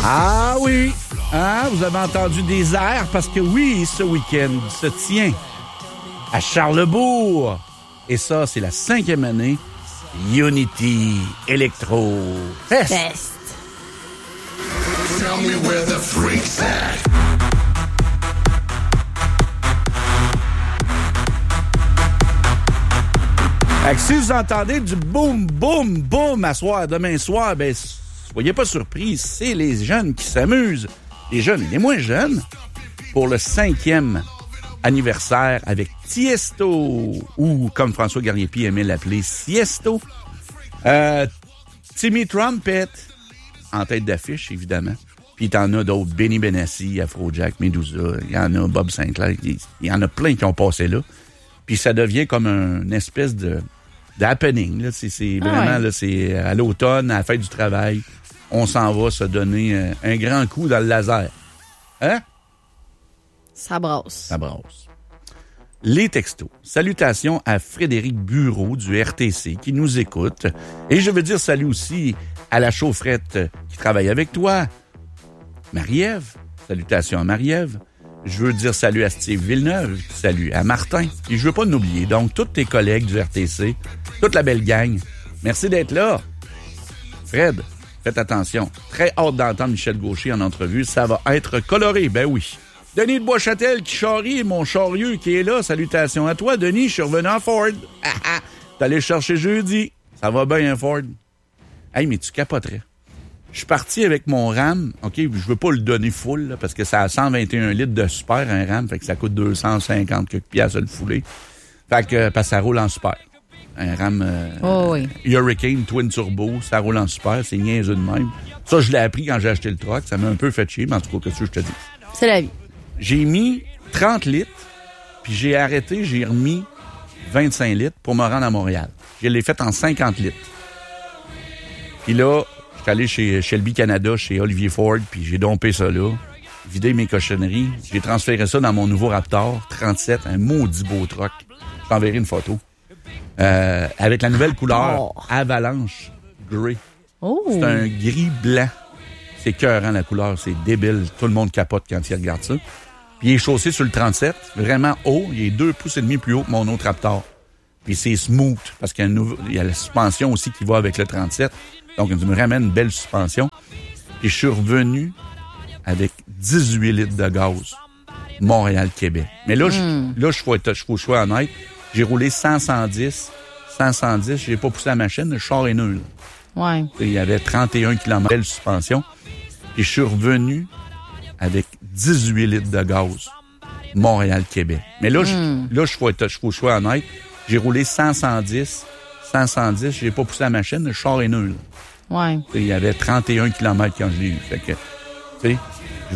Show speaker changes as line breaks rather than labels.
Ah oui! Hein? Vous avez entendu des airs parce que oui, ce week-end se tient à Charlesbourg. Et ça, c'est la 5e année Unity Electro Fest.
Tell me where the freak's at.
Fait que si vous entendez du boum, boum, boum à soir, demain soir, ben, soyez pas surpris, c'est les jeunes qui s'amusent. Les jeunes, les moins jeunes, pour le 5e anniversaire avec Tiesto, ou comme François Garnier-Pi aimait l'appeler, Siesto. Timmy Trumpet, en tête d'affiche, évidemment. Puis t'en as d'autres, Benny Benassi, Afrojack, Medusa, il y en a Bob Sinclair, il y en a plein qui ont passé là. Puis ça devient comme une espèce de happening. Là. C'est vraiment, là, c'est à l'automne, à la fête du travail, on s'en va se donner un grand coup dans le laser. Hein?
Ça brasse.
Ça brasse. Les textos. Salutations à Frédéric Bureau du RTC qui nous écoute. Et je veux dire salut aussi à la chaufferette qui travaille avec toi, Marie-Ève. Salutations à Marie-Ève. Je veux dire salut à Steve Villeneuve, salut à Martin. Et je veux pas l'oublier. Donc, tous tes collègues du RTC, toute la belle gang, merci d'être là. Fred, faites attention. Très hâte d'entendre Michel Gaucher en entrevue. Ça va être coloré, ben oui. Denis de Boischâtel qui charrie, mon charieux qui est là. Salutations à toi, Denis. Je suis revenu en Ford. T'es allé chercher jeudi. Ça va bien, un Ford. Hey, mais tu capoterais. Je suis parti avec mon RAM. OK, je veux pas le donner full, là, parce que ça a 121 litres de super, un RAM. Fait que ça coûte 250 quelques piastres à le fouler. Fait que, parce que ça roule en super. Un RAM Hurricane Twin Turbo, ça roule en super. C'est niaiseux de même. Ça, je l'ai appris quand j'ai acheté le truck. Ça m'a un peu fait chier, mais en tout cas, qu'est-ce que je te dis?
C'est la vie.
J'ai mis 30 litres, puis j'ai arrêté, j'ai remis 25 litres pour me rendre à Montréal. Je l'ai fait en 50 litres. Puis là, je suis allé chez Shelby Canada, chez Olivier Ford, puis j'ai dompé ça là, vidé mes cochonneries. J'ai transféré ça dans mon nouveau Raptor 37, un maudit beau truck. Je t'enverrai une photo. Avec la nouvelle couleur Avalanche Grey.
Oh.
C'est un gris blanc. C'est écœurant la couleur, c'est débile. Tout le monde capote quand il regarde ça. Puis il est chaussé sur le 37, vraiment haut. Il est 2,5 pouces plus haut que mon autre Raptor. Puis c'est smooth, parce qu'il y a la suspension aussi qui va avec le 37. Donc, il me ramène une belle suspension. Puis je suis revenu avec 18 litres de gaz. Montréal-Québec. Mais là, je faut le choix honnête. J'ai roulé 110. J'ai pas poussé la machine, le char est nul.
Ouais.
Il y avait 31 km de suspension. Puis je suis revenu avec 18 litres de gaz. Montréal-Québec. Mais là, je faut le choix honnête. J'ai roulé 110. J'ai pas poussé la machine, le char est nul.
Ouais.
Il y avait 31 km quand je l'ai eu. Fait que, tu sais,